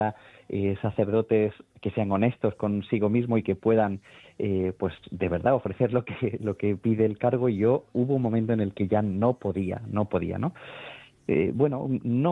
sacerdotes que sean honestos consigo mismo y que puedan pues de verdad ofrecer lo que pide el cargo. Y yo hubo un momento en el que ya no podía, ¿no? Bueno, no